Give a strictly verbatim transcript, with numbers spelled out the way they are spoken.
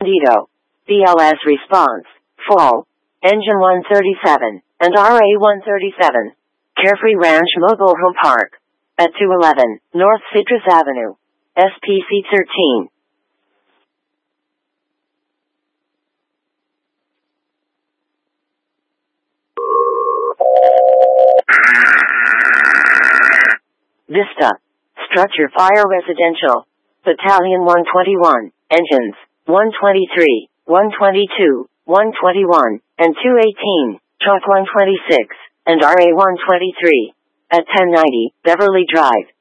Bandito, B L S Response, Fall, Engine one thirty-seven, and R A one thirty-seven. Carefree Ranch Mobile Home Park, at two eleven North Citrus Avenue, S P C thirteen. Vista, Structure Fire Residential, Battalion one twenty-one, Engines, one twenty-three, one twenty-two, one twenty-one, and two eighteen, Truck one twenty-six, and R A one twenty-three, at ten ninety Beverly Drive,